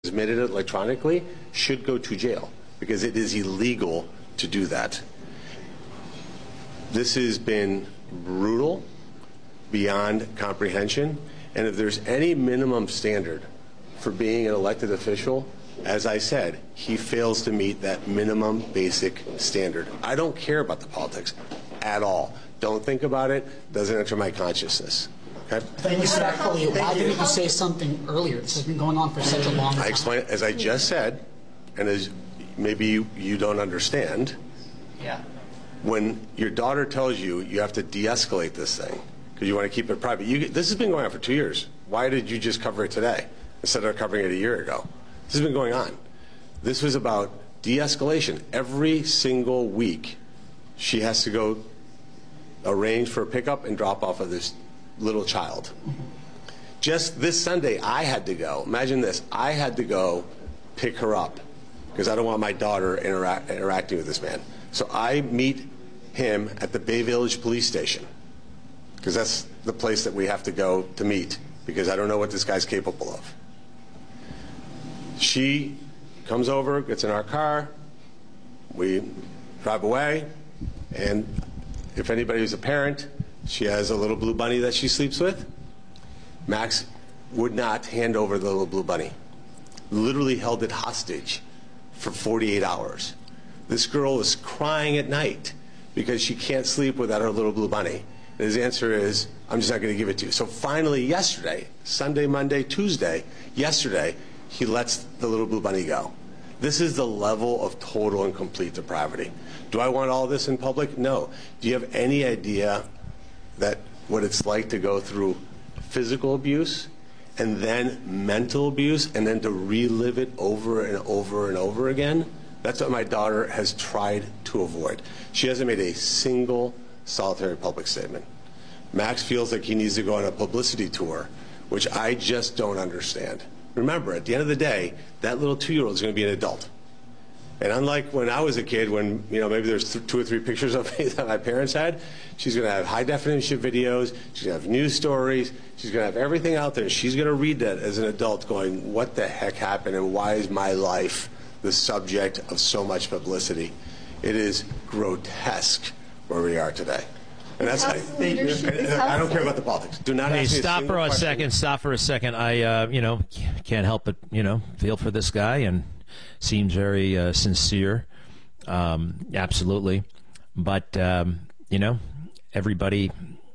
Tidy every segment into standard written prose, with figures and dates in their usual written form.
transmitted electronically should go to jail because it is illegal to do that. This has been brutal beyond comprehension, and if there's any minimum standard for being an elected official, as I said, he fails to meet that minimum basic standard. I don't care about the politics at all. Don't think about it. Doesn't enter my consciousness. Okay? Respectfully, why didn't you say something earlier? This has been going on for such a long time. I explained, as I just said, and as maybe you don't understand, when your daughter tells you you have to de-escalate this thing because you want to keep it private, this has been going on for 2 years. Why did you just cover it today instead of covering it a year ago? This has been going on. This was about de-escalation. Every single week, she has to go arrange for a pickup and drop off of this little child. Just this Sunday, I had to go. Imagine this. I had to go pick her up because I don't want my daughter interacting with this man. So I meet him at the Bay Village Police Station because that's the place that we have to go to meet because I don't know what this guy's capable of. She comes over, gets in our car, we drive away, and if anybody who's a parent, she has a little blue bunny that she sleeps with. Max would not hand over the little blue bunny. Literally held it hostage for 48 hours. This girl is crying at night because she can't sleep without her little blue bunny. And his answer is, I'm just not going to give it to you. So finally yesterday, Sunday, Monday, Tuesday, yesterday, he lets the little blue bunny go. This is the level of total and complete depravity. Do I want all this in public? No. Do you have any idea that what it's like to go through physical abuse and then mental abuse and then to relive it over and over and over again? That's what my daughter has tried to avoid. She hasn't made a single solitary public statement. Max feels like he needs to go on a publicity tour, which I just don't understand. Remember, at the end of the day, that little 2-year-old is going to be an adult. And unlike when I was a kid, when maybe there's 2 or 3 pictures of me that my parents had, she's going to have high-definition videos, she's going to have news stories, she's going to have everything out there. She's going to read that as an adult going, what the heck happened and why is my life the subject of so much publicity? It is grotesque where we are today. And that's I don't care about the politics. Do not ask me stop for a second. Stop for a second. I can't help but feel for this guy and seems very sincere. Absolutely, but everybody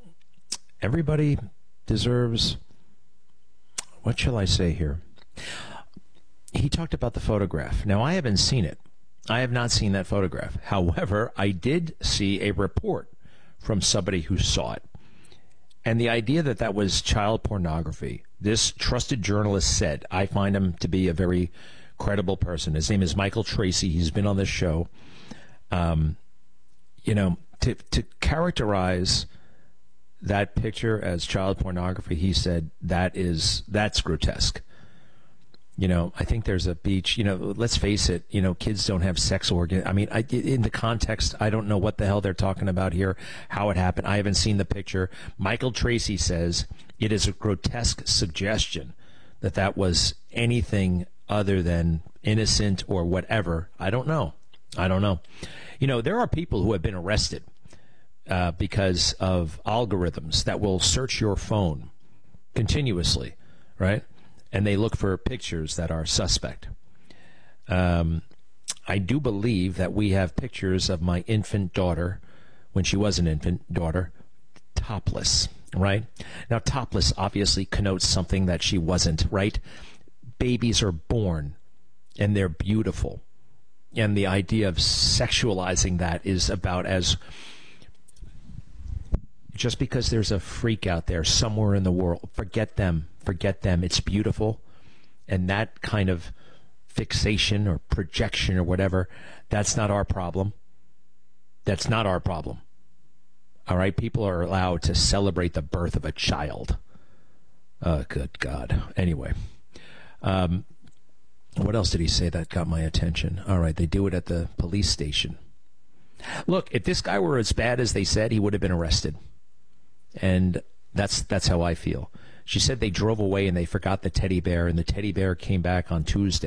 deserves. What shall I say here? He talked about the photograph. Now I haven't seen it. I have not seen that photograph. However, I did see a report from somebody who saw it. And the idea that that was child pornography, this trusted journalist said, I find him to be a very credible person. His name is Michael Tracy. He's been on this show. To characterize that picture as child pornography, he said, that's grotesque. I think there's a beach, let's face it, kids don't have sex organs. I mean, in the context, I don't know what the hell they're talking about here, how it happened. I haven't seen the picture. Michael Tracy says it is a grotesque suggestion that was anything other than innocent or whatever. I don't know. There are people who have been arrested because of algorithms that will search your phone continuously, right? And they look for pictures that are suspect. I do believe that we have pictures of my infant daughter, when she was an infant daughter, topless, right? Now, topless obviously connotes something that she wasn't, right? Babies are born, and they're beautiful. And the idea of sexualizing that is about as... Just because there's a freak out there somewhere in the world, forget them. It's beautiful. And that kind of fixation or projection or whatever, that's not our problem. That's not our problem. All right? People are allowed to celebrate the birth of a child. Oh, good God. Anyway. What else did he say that got my attention? All right, they do it at the police station. Look, if this guy were as bad as they said, he would have been arrested. And that's how I feel. She said they drove away and they forgot the teddy bear, and the teddy bear came back on Tuesday.